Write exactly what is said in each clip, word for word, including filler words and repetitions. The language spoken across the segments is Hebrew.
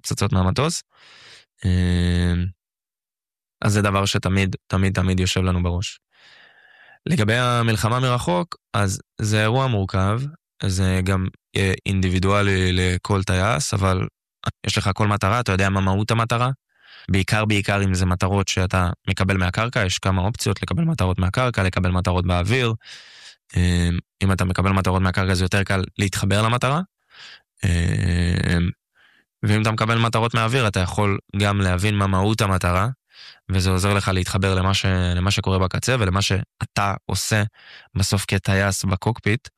הפצצות מהמטוס. אז זה דבר שתמיד, תמיד, תמיד יושב לנו בראש. לגבי המלחמה מרחוק, אז זה אירוע מורכב, זה גם אינדיבידואלי לכל טייס, אבל יש לך כל מטרה, אתה יודע מה מהות המטרה, בעיקר בעיקר אם זה מטרות שאתה מקבל מהקרקע, יש כמה אופציות לקבל מטרות מהקרקע, לקבל מטרות באוויר, אם אתה מקבל מטרות מהקרקע זה יותר קל להתחבר למטרה, ואם אתה מקבל מטרות מהאוויר, אתה יכול גם להבין מה מהות המטרה, וזה עוזר לך להתחבר למה, ש... למה שקורה בקצה, ולמה שאתה עושה בסוף כטייס בקוקפיט.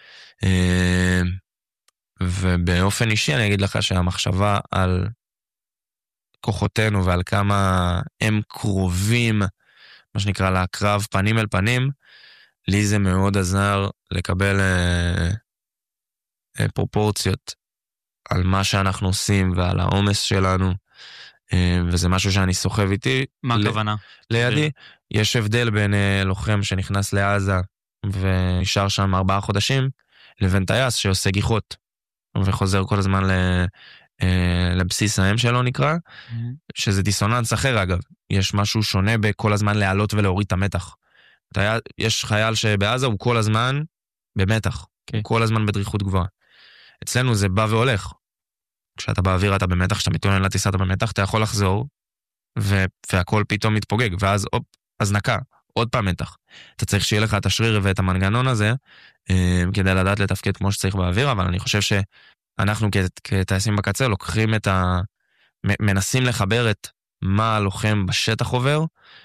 ובאופן אישי אני אגיד לך שהמחשבה על כוחותינו ועל כמה הם קרובים, מה שנקרא להקרב פנים אל פנים, לי זה מאוד עזר לקבל אה, אה, פרופורציות על מה שאנחנו עושים ועל העומס שלנו, אה, וזה משהו שאני סוחב איתי. מה הכוונה? לידי, יש הבדל בין אה, לוחם שנכנס לעזה ונשאר שם ארבעה חודשים, לבין טייס שעושה גיחות, וחוזר כל הזמן ל... לבסיס האם שלו נקרא, mm-hmm. שזה דיסוננס אחר אגב, יש משהו שונה בכל הזמן לעלות ולהוריד את המתח. יש חייל שבעזה הוא כל הזמן במתח, okay. כל הזמן בדריכות גבוהה. אצלנו זה בא והולך, כשאתה באוויר אתה במתח, כשאתה מתכונן לטיסה אתה במתח, אתה יכול לחזור, ו... והכל פתאום מתפוגג, ואז אופ, אז נקע, עוד פעם מתח. אתה צריך שיהיה לך את השריר ואת המנגנון הזה, כדי לדעת לתפקד כמו שצריך באוויר, אבל אני חושב ש אנחנו כטייסים בקצה לוקחים את ה... מנסים לחבר את מה הלוחם בשטח עובר,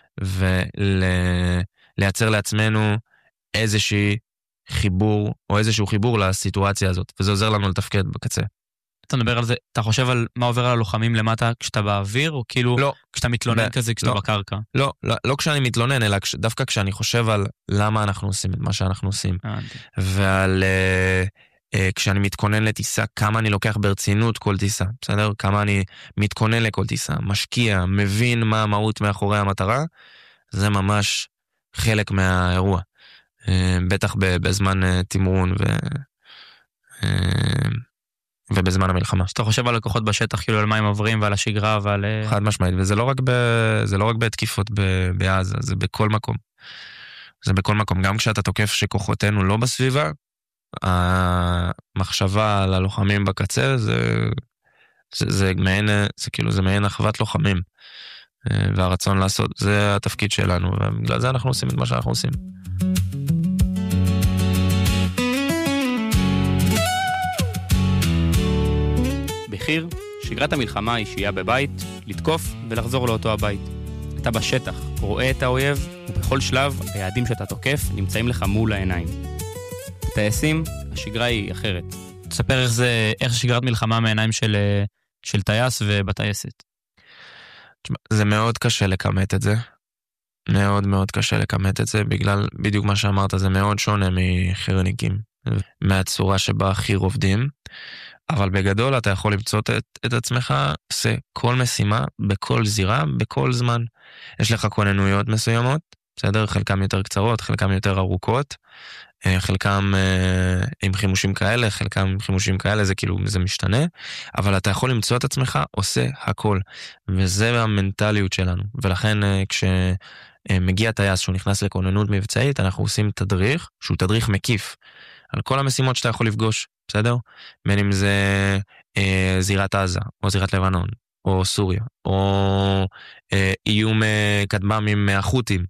ולייצר לעצמנו איזושהי חיבור, או איזשהו חיבור לסיטואציה הזאת, וזה עוזר לנו לתפקד בקצה. אתה מדבר על זה, אתה חושב על מה עובר על הלוחמים למטה כשאתה באוויר, או כאילו לא, כשאתה מתלונן ב- כזה כשאתה לא, בקרקע? לא, לא, לא כשאני מתלונן, אלא כש, דווקא כשאני חושב על למה אנחנו עושים את מה שאנחנו עושים, ועל... כשאני מתכונן לטיסה, כמה אני לוקח ברצינות כל טיסה, בסדר? כמה אני מתכונן לכל טיסה, משקיע, מבין מה המהות מאחורי המטרה, זה ממש חלק מהאירוע. בטח בזמן תמרון ו... ובזמן המלחמה. שאתה חושב על לקוחות בשטח, כאילו על מה הם עוברים ועל השגרה ועל... חד משמעית, וזה לא רק, ב... זה לא רק בתקיפות ב... בעזה, זה בכל מקום. זה בכל מקום, גם כשאתה תוקף שכוחותינו לא בסביבה, המחשבה על הלוחמים בקצה זה, זה, זה מעין, זה כאילו, זה מעין אחוות לוחמים, והרצון לעשות, זה התפקיד שלנו, ובגלל זה אנחנו עושים את מה שאנחנו עושים. בחיר, שגרת המלחמה היא שהייה בבית, לתקוף ולחזור לאותו הבית. אתה בשטח, רואה את האויב, ובכל שלב היעדים שאתה תוקף נמצאים לך מול העיניים. טייסים, השגרה היא אחרת. תספר איך זה, איך שגרת מלחמה מעיניים של, של טייס ובטייסת. זה מאוד קשה לקמת את זה. מאוד מאוד קשה לקמת את זה, בגלל בדיוק מה שאמרת, זה מאוד שונה מחירניקים, מהצורה שבה חיר עובדים, אבל בגדול אתה יכול למצוא את, את עצמך, עושה כל משימה, בכל זירה, בכל זמן. יש לך כוננויות מסוימות, בסדר? חלקם יותר קצרות, חלקם יותר ארוכות, חלקם אה, עם חימושים כאלה, חלקם עם חימושים כאלה, זה כאילו, זה משתנה, אבל אתה יכול למצוא את עצמך, עושה הכל, וזה המנטליות שלנו, ולכן אה, כשמגיע טייס שהוא נכנס לכוננות מבצעית, אנחנו עושים תדריך, שהוא תדריך מקיף, על כל המשימות שאתה יכול לפגוש, בסדר? בין אם זה אה, זירת עזה, או זירת לבנון, או סוריה, או אה, איום אה, כטב"מים מהחות'ים,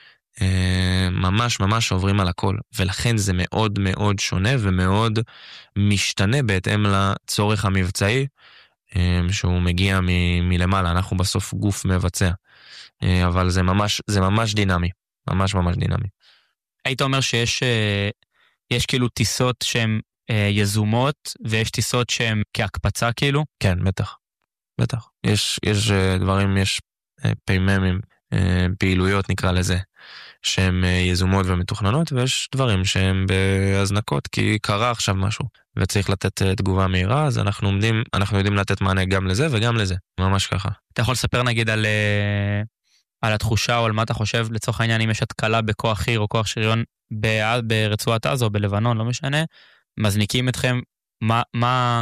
ממש ממש עוברים על הכל, ולכן זה מאוד מאוד שונה ומאוד משתנה בהתאם לצורך המבצעי שהוא מגיע מ- מלמעלה. אנחנו בסוף גוף מבצע, אבל זה ממש, זה ממש דינמי, ממש ממש דינמי. היית אומר שיש יש כאילו טיסות שהן יזומות ויש טיסות שהן כהקפצה כאילו? כן, בטח, בטח. יש, יש דברים, יש פייממים, פעילויות נקרא לזה, שהן יזומות ומתוכננות, ויש דברים שהן בהזנקות, כי קרה עכשיו משהו, וצריך לתת תגובה מהירה, אז אנחנו עומדים, אנחנו יודעים לתת מענה גם לזה וגם לזה, ממש ככה. אתה יכול לספר נגיד על, על התחושה, או על מה אתה חושב, לצורך העניין, אם יש התקלה בכוח חי"ר או כוח שריון ברצועת עזה או בלבנון, לא משנה, מזניקים אתכם, מה, מה,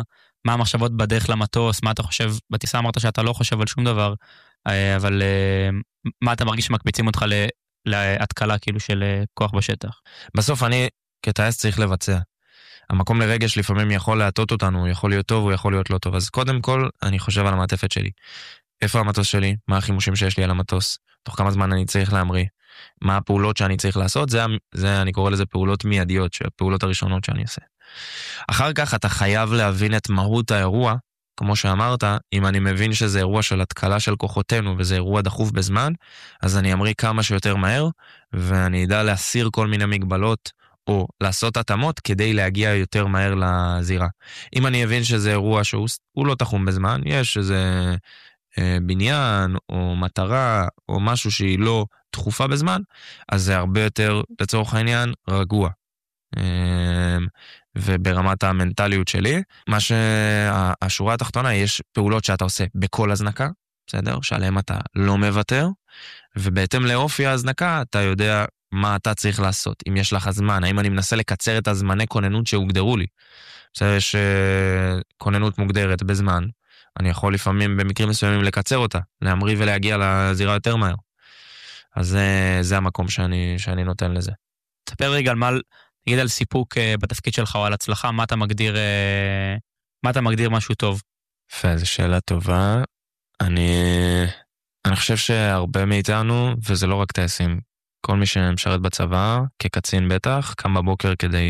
מה המחשבות בדרך למטוס, מה אתה חושב, בטיסה אמרת שאתה לא חושב על שום דבר, אבל מה אתה מרגיש שמקפיצים אותך להתקלה כאילו של כוח בשטח? בסוף אני כטייס צריך לבצע. המקום לרגש לפעמים יכול להטות אותנו, הוא יכול להיות טוב, הוא יכול להיות לא טוב. אז קודם כל אני חושב על המעטפת שלי. איפה המטוס שלי? מה החימושים שיש לי על המטוס? תוך כמה זמן אני צריך להמריא? מה הפעולות שאני צריך לעשות? זה, זה אני קורא לזה פעולות מיידיות, הפעולות הראשונות שאני עושה. אחר כך אתה חייב להבין את מהות האירוע, כמו שאמרת, אם אני מבין שזה אירוע של התקלה של כוחותינו, וזה אירוע דחוף בזמן, אז אני אמריא כמה שיותר מהר, ואני אדע להסיר כל מיני מגבלות, או לעשות התאמות כדי להגיע יותר מהר לזירה. אם אני אבין שזה אירוע שהוא לא תחום בזמן, יש איזה אה, בניין, או מטרה, או משהו שהיא לא דחופה בזמן, אז זה הרבה יותר, לצורך העניין, רגוע. אה, וברמת המנטליות שלי, מה שהשורה התחתונה, יש פעולות שאתה עושה בכל הזנקה, בסדר? שעליהם אתה לא מוותר, ובהתאם לאופי ההזנקה, אתה יודע מה אתה צריך לעשות. אם יש לך זמן, האם אני מנסה לקצר את הזמני כוננות שהוגדרו לי. בסדר, יש כוננות מוגדרת בזמן, אני יכול לפעמים במקרים מסוימים לקצר אותה, להמריא ולהגיע לזירה יותר מהר. אז זה, זה המקום שאני, שאני נותן לזה. תספר רגע על מה... תגיד על סיפוק בתפקיד שלך או על הצלחה, מה אתה מגדיר, מה אתה מגדיר משהו טוב? יפה, זו שאלה טובה. אני, אני חושב שהרבה מאיתנו, וזה לא רק טייסים, כל מי שמשרת בצבא, כקצין בטח, קם בבוקר כדי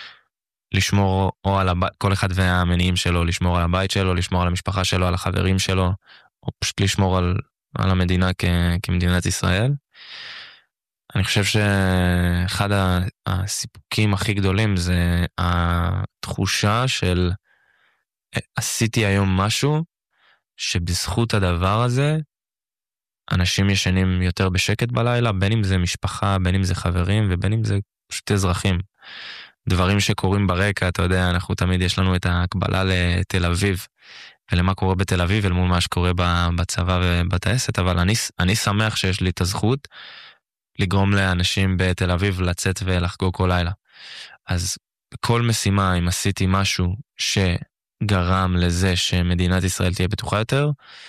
לשמור או על הבית, כל אחד והמניעים שלו, לשמור על הבית שלו, לשמור על המשפחה שלו, על החברים שלו, או פשוט לשמור על, על המדינה כ, כמדינת ישראל. אני חושב שאחד הסיפוקים הכי גדולים זה התחושה של עשיתי היום משהו שבזכות הדבר הזה אנשים ישנים יותר בשקט בלילה, בין אם זה משפחה, בין אם זה חברים ובין אם זה פשוט אזרחים. דברים שקורים ברקע, אתה יודע, אנחנו תמיד יש לנו את ההקבלה לתל אביב ולמה קורה בתל אביב אל מול מה שקורה בצבא ובטייסת, אבל אני, אני שמח שיש לי את הזכות לגרום לאנשים בתל אביב לצאת ולחגוג כל לילה. אז בכל משימה, אם עשיתי משהו שגרם לזה שמדינת ישראל תהיה בטוחה יותר,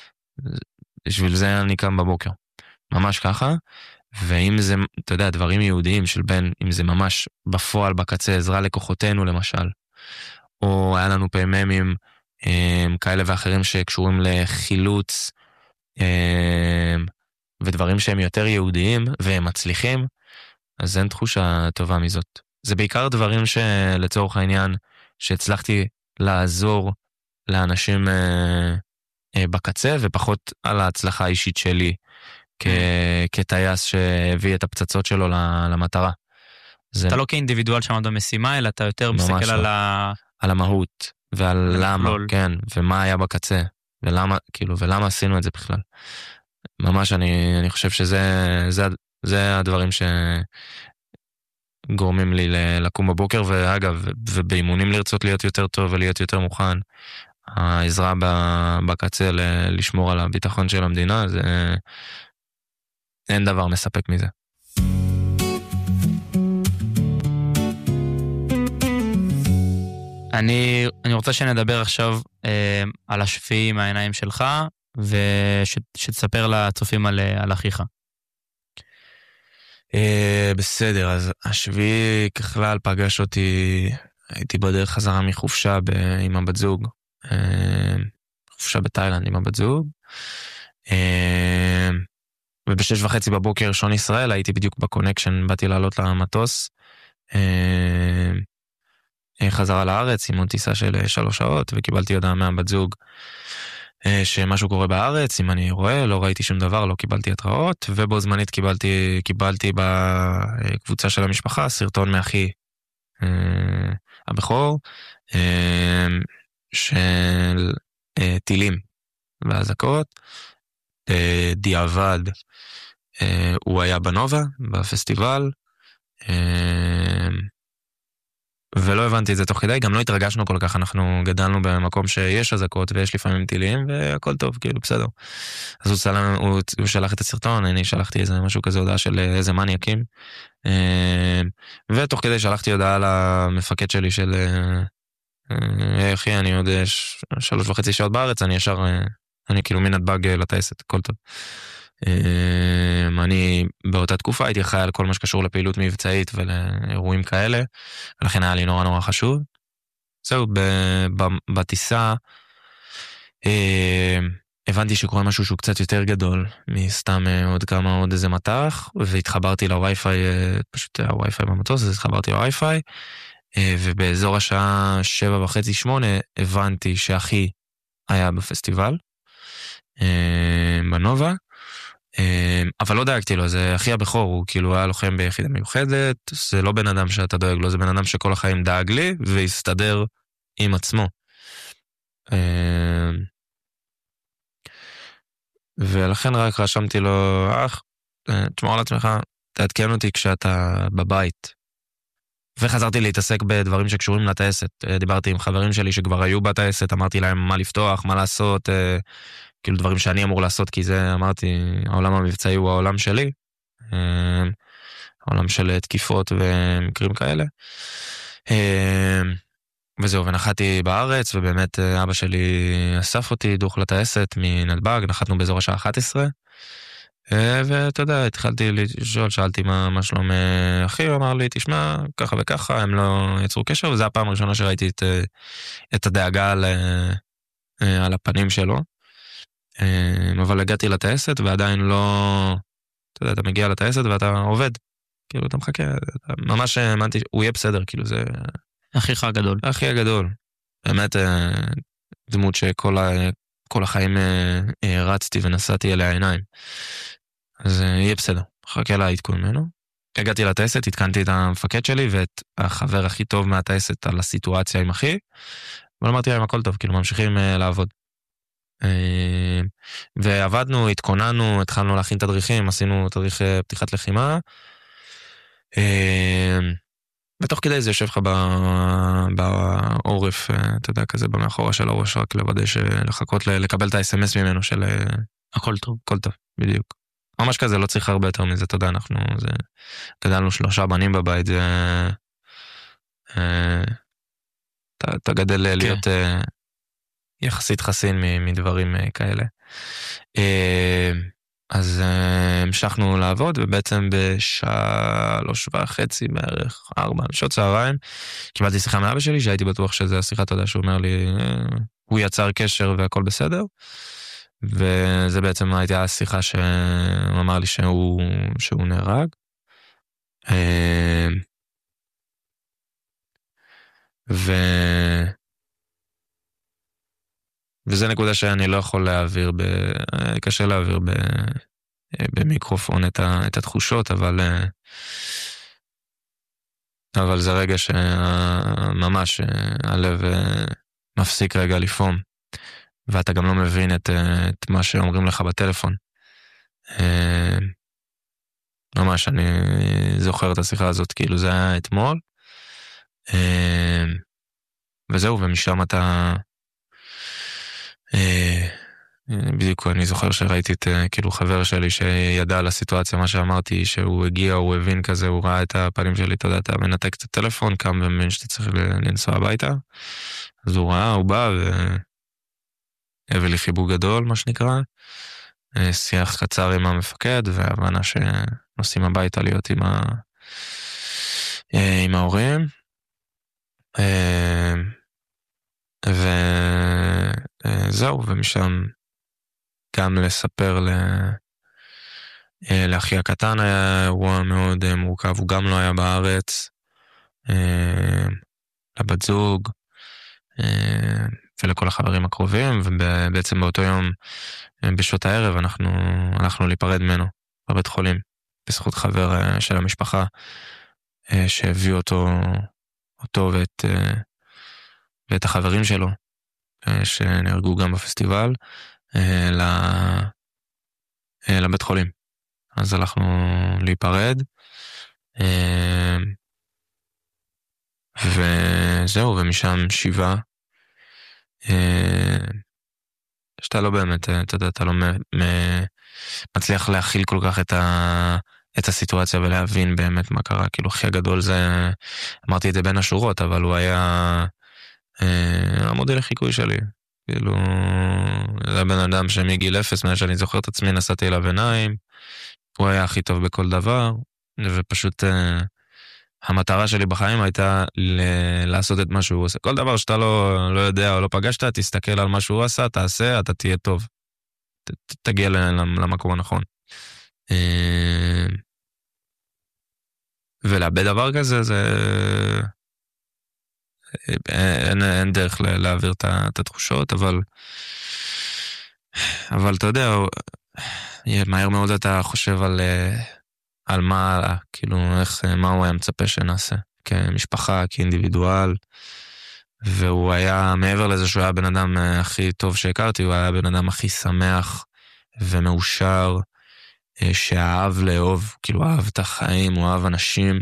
בשביל זה אני קם בבוקר. ממש ככה, ואם זה, אתה יודע, דברים יהודיים של בין, אם זה ממש בפועל בקצה, עזרה לכוחותינו למשל, או היה לנו פעמים כאלה ואחרים שקשורים לחילוץ, ודברים שהם יותר יהודיים והם מצליחים, אז אין תחושה טובה מזאת. זה בעיקר דברים שלצורך העניין, שהצלחתי לעזור לאנשים אה, אה, בקצה, ופחות על ההצלחה האישית שלי, כ- כטייס שהביא את הפצצות שלו למטרה. זה... אתה לא כאינדיבידואל שעמד במשימה, אלא אתה יותר מסתכל על ה... על המהות, ועל למה, כן, ומה היה בקצה, ולמה, כאילו, ולמה עשינו את זה בכלל. ממש אני, אני חושב שזה, זה, זה הדברים שגורמים לי לקום בבוקר, ואגב, ובאימונים לרצות להיות יותר טוב ולהיות יותר מוכן. העזרה בקצה לשמור על הביטחון של המדינה, זה אין דבר מספק מזה. אני, אני רוצה שנדבר עכשיו אה, על השביעי מהעיניים שלך, ושתספר לצופים על, על אחיך. אה, בסדר, אז השביעי ככלל פגש אותי, הייתי בדרך חזרה מחופשה ב- עם הבת זוג, אה, חופשה בתאילנד עם הבת זוג, אה, ובשש וחצי בבוקר שעון ישראל הייתי בדיוק בקונקשן, באתי לעלות למטוס, אה, חזרה לארץ עם עוד טיסה של שלוש שעות, וקיבלתי הודעה מהבת זוג שמשהו קורה בארץ, אם אני רואה, לא ראיתי שום דבר, לא קיבלתי התראות, ובו זמנית קיבלתי, קיבלתי בקבוצה של המשפחה סרטון מאחי הבכור, של טילים והזקות, דיעבד, הוא היה בנובה, בפסטיבל, ולא הבנתי את זה תוך כדי, גם לא התרגשנו כל כך, אנחנו גדלנו במקום שיש הזקות ויש לפעמים טילים והכל טוב, כאילו בסדר. אז הוא, סלם, הוא, הוא שלח את הסרטון, אני שלחתי איזה משהו כזה, הודעה של איזה מניאקים, ותוך כדי שלחתי הודעה למפקד שלי של אחי, אני עוד שלוש וחצי שעות בארץ, אני ישר, אני כאילו מנתב"ג לטייסת, הכל טוב. אני באותה תקופה הייתי חי על כל מה שקשור לפעילות מבצעית ולאירועים כאלה, ולכן היה לי נורא נורא חשוב. זהו, בטיסה הבנתי שקורה משהו שהוא קצת יותר גדול, מסתם עוד כמה, עוד איזה מטח, והתחברתי לווי-פיי, פשוט הווי-פיי במטוס, אז התחברתי לווי-פיי, ובאזור השעה שבע וחצי, שמונה, הבנתי שאחי היה בפסטיבל, בנובה, אבל לא דאגתי לו, זה אחי הבכור, הוא כאילו היה לוחם ביחידה מיוחדת, זה לא בן אדם שאתה דואג לו, זה בן אדם שכל החיים דאג לי, והסתדר עם עצמו. ולכן רק רשמתי לו, אח, תשמור על עצמך, תעדכן אותי כשאתה בבית. וחזרתי להתעסק בדברים שקשורים לטייסת. דיברתי עם חברים שלי שכבר היו בטייסת, אמרתי להם מה לפתוח, מה לעשות, כאילו דברים שאני אמור לעשות, כי זה, אמרתי, העולם המבצעי הוא העולם שלי, העולם של תקיפות ומקרים כאלה. וזהו, ונחתי בארץ, ובאמת אבא שלי אסף אותי דוח לטייסת מנתב"ג, נחתנו באזור השעה אחת עשרה, ואתה יודע, התחלתי לשאול, שאלתי מה, מה שלום אחי, הוא אמר לי, תשמע, ככה וככה, הם לא יצרו קשר, וזו הפעם הראשונה שראיתי את, את הדאגה על, על הפנים שלו, אבל הגעתי לטייסת, ועדיין לא, אתה יודע, אתה מגיע לטייסת ואתה עובד, כאילו אתה מחכה, אתה, ממש האמנתי, הוא יהיה בסדר, כאילו זה... אחיך הגדול. אחי הגדול. באמת דמות שכל ה, כל החיים רצתי ונסעתי אליה עיניים. אז יהיה בסדר. חכה לה עדכון ממנו. הגעתי לטייסת, התקנתי את המפקד שלי ואת החבר הכי טוב מהטייסת על הסיטואציה עם אחי, אבל אמרתי להם הכל טוב, כאילו ממשיכים לעבוד. ועבדנו, התכוננו, התחלנו להכין תדריכים, עשינו תדריך פתיחת לחימה, ותוך כדי זה יושב לך בעורף, אתה יודע, כזה במאחורה של הראש, רק לוודא לחכות לקבל את ה-אס אם אס ממנו של... הכל טוב. הכל טוב, בדיוק. ממש כזה, לא צריך הרבה יותר מזה, אתה יודע, אנחנו... גדלנו שלושה בנים בבית, זה... אתה גדל להיות יחסית חסין מדברים כאלה. אז המשכנו לעבוד, ובעצם בשלוש וחצי בערך, ארבע, שעות צהריים, קיבלתי שיחה מאבא שלי, שהייתי בטוח שזה השיחה, אתה יודע, שהוא אומר לי, הוא יצר קשר והכל בסדר, וזה בעצם הייתה השיחה שהוא אמר לי שהוא, שהוא נהרג. ו... וזה נקודה שאני לא יכול להעביר, ב... קשה להעביר ב... במיקרופון את, ה... את התחושות, אבל... אבל זה רגע שממש הלב מפסיק רגע לפעום, ואתה גם לא מבין את, את מה שאומרים לך בטלפון. ממש, אני זוכר את השיחה הזאת, כאילו זה היה אתמול, וזהו, ומשם אתה... בדיוק, אני זוכר שראיתי את כאילו חבר שלי שידע על הסיטואציה, מה שאמרתי, שהוא הגיע, הוא הבין כזה, הוא ראה את הפנים שלי, אתה יודע, אתה מנתק את הטלפון, קם ומבין שאתה צריך לנסוע הביתה, אז הוא ראה, הוא בא, והביא לי חיבוק גדול, מה שנקרא, שיח קצר עם המפקד, והבנה שנוסעים הביתה להיות עם, ה... עם ההורים, וזהו, ומשם גם לספר ל... לאחי הקטן היה אירוע מאוד מורכב, הוא גם לא היה בארץ, לבת זוג, ולכל החברים הקרובים, ובעצם באותו יום, בשעות הערב, אנחנו הלכנו להיפרד ממנו בבית חולים, בזכות חבר של המשפחה, שהביא אותו, אותו ואת, ואת החברים שלו, שנהרגו גם בפסטיבל, לבית חולים. אז הלכנו להיפרד, וזהו, ומשם שבעה, שאתה לא באמת, אתה יודע, אתה לא מצליח להכיל כל כך את ה... את הסיטואציה ולהבין באמת מה קרה, כאילו הכי הגדול זה, אמרתי את זה בין השורות, אבל הוא היה המודל לחיקוי שלי. כאילו, זה בן אדם שמגיל אפס, מאז שאני זוכר את עצמי, נסעתי אליו עיניים, הוא היה הכי טוב בכל דבר, ופשוט המטרה שלי בחיים הייתה לעשות את מה שהוא עושה. כל דבר שאתה לא, לא יודע או לא פגשת, תסתכל על מה שהוא עשה, תעשה, אתה תהיה טוב. ת, תגיע למקום הנכון. ולאבד דבר כזה, זה... אין, אין דרך להעביר את התחושות, אבל... אבל אתה יודע, מהר מאוד אתה חושב על... על מה, כאילו, איך, מה הוא היה מצפה שנעשה, כמשפחה, כאינדיבידואל, והוא היה, מעבר לזה שהוא היה בן אדם הכי טוב שהכרתי, הוא היה בן אדם הכי שמח ומאושר, שאהב לאהוב, כאילו, אהב את החיים, הוא אהב אנשים,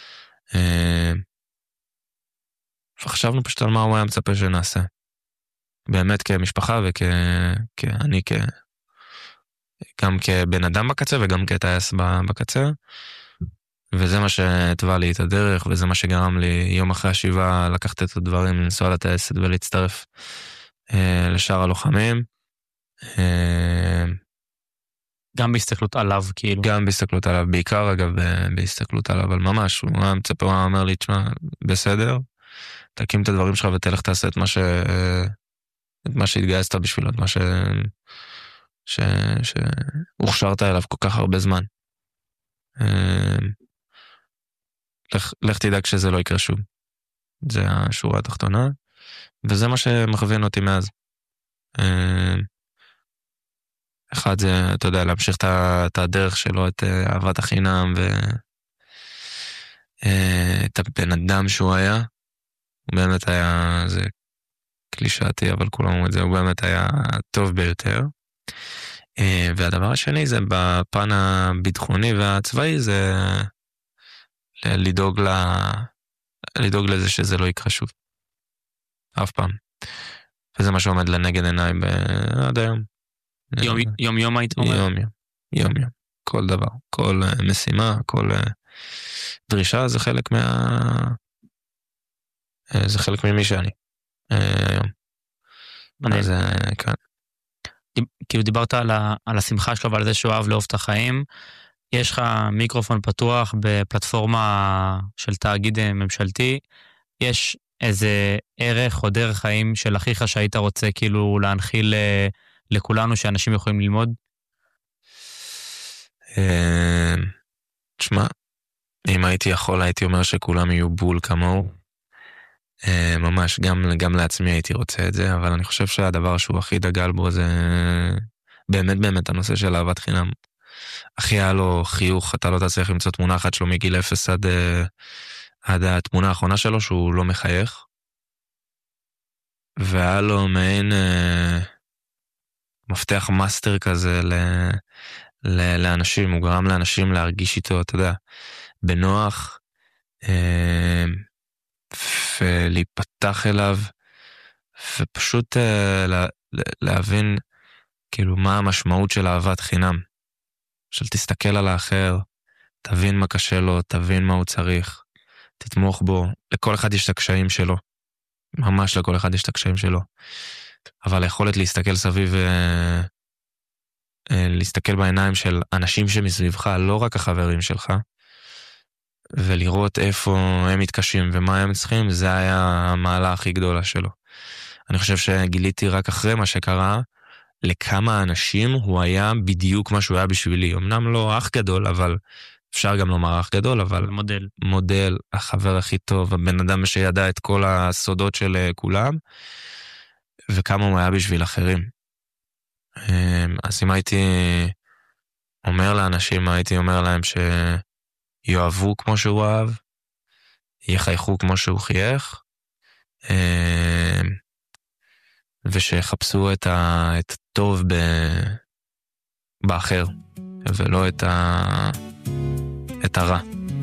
וחשבנו פשוט על מה הוא היה מצפה שנעשה, באמת כמשפחה, וכאני כ... גם כבן אדם בקצה וגם כטייס בקצה, וזה מה שהטבע לי את הדרך, וזה מה שגרם לי יום אחרי השבעה לקחת את הדברים, לנסוע לטייסת ולהצטרף אה, לשאר הלוחמים. אה, גם בהסתכלות עליו, כאילו. גם בהסתכלות עליו, בעיקר אגב בהסתכלות עליו, אבל ממש, הוא היה מצפה, הוא אומר לי, תשמע, בסדר, תקים את הדברים שלך ותלך תעשה את מה ש... את מה שהתגייסת בשבילו, את מה ש... ש... שהוכשרת אליו כל כך הרבה זמן. לך, לך תדאג שזה לא יקרה שוב. זה השורה התחתונה, וזה מה שמכווין אותי מאז. אחד זה, אתה יודע, להמשיך את הדרך שלו, את אהבת החינם, ואת הבן אדם שהוא היה. הוא באמת היה, זה קלישאתי, אבל כולם אומרים את זה, הוא באמת היה טוב ביותר. והדבר השני זה בפן הביטחוני והצבאי, זה לדאוג, ל... לדאוג לזה שזה לא יקרה שוב. אף פעם. וזה מה שעומד לנגד עיניי עד היום. יום יום, יום היית אומר? יום יום. יום יום. כל דבר. כל משימה, כל דרישה, זה חלק מה... זה חלק ממי שאני. היום. אז כאן. כאילו דיברת על, ה, על השמחה שלו ועל זה שהוא אוהב לאהוב את החיים, יש לך מיקרופון פתוח בפלטפורמה של תאגיד ממשלתי, יש איזה ערך או דרך חיים של אחיך שהיית רוצה כאילו להנחיל לכולנו שאנשים יכולים ללמוד? תשמע, אם הייתי יכול הייתי אומר שכולם יהיו בול כמוהו, ממש, גם, גם לעצמי הייתי רוצה את זה, אבל אני חושב שהדבר שהוא הכי דגל בו זה באמת באמת הנושא של אהבת חינם. אחי היה לו חיוך, אתה לא תצליח למצוא תמונה אחת שלו מגיל אפס עד, עד התמונה האחרונה שלו שהוא לא מחייך. והיה לו מעין אה, מפתח מאסטר כזה ל, ל, לאנשים, הוא גרם לאנשים להרגיש איתו, אתה יודע, בנוח, אה, ולהיפתח אליו, ופשוט אה, לה, להבין כאילו מה המשמעות של אהבת חינם, של תסתכל על האחר, תבין מה קשה לו, תבין מה הוא צריך, תתמוך בו, לכל אחד יש את הקשיים שלו, ממש לכל אחד יש את הקשיים שלו, אבל היכולת להסתכל סביב, אה, אה, להסתכל בעיניים של אנשים שמסביבך, לא רק החברים שלך, ולראות איפה הם מתקשים ומה הם צריכים, זה היה המעלה הכי גדולה שלו. אני חושב שגיליתי רק אחרי מה שקרה, לכמה אנשים הוא היה בדיוק מה שהוא היה בשבילי. אמנם לא אח גדול, אבל אפשר גם לומר אח גדול, אבל מודל. מודל, החבר הכי טוב, הבן אדם שידע את כל הסודות של כולם, וכמה הוא היה בשביל אחרים. אז אם הייתי אומר לאנשים, הייתי אומר להם שיואהבו כמו שהוא אהב, יחייכו כמו שהוא חייך, ושיחפשו את הטוב באחר, ולא את ה... את הרע.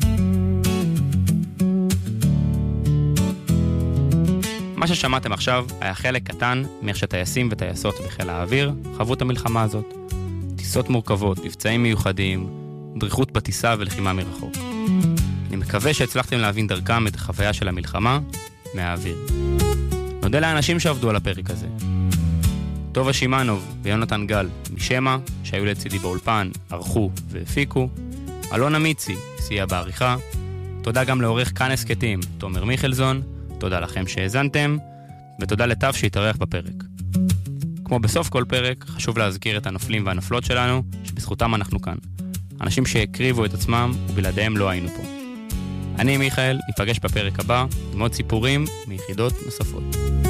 מה ששמעתם עכשיו היה חלק קטן מאיך שטייסים וטייסות בחיל האוויר חוו את המלחמה הזאת. טיסות מורכבות, מבצעים מיוחדים, דריכות בטיסה ולחימה מרחוק. אני מקווה שהצלחתם להבין דרכם את החוויה של המלחמה מהאוויר. נודה לאנשים שעבדו על הפרק הזה. טובה שימנוב ויונתן גל משמה, שהיו לצידי באולפן, ערכו והפיקו. אלונה מיצי סייע בעריכה. תודה גם לעורך כאן הסקטים, תומר מיכלזון. תודה לכם שהאזנתם, ותודה לטף שהתארח בפרק. כמו בסוף כל פרק, חשוב להזכיר את הנופלים והנופלות שלנו, שבזכותם אנחנו כאן. אנשים שהקריבו את עצמם, ובלעדיהם לא היינו פה. אני מיכאל, ניפגש בפרק הבא, עם עוד סיפורים מיחידות נוספות.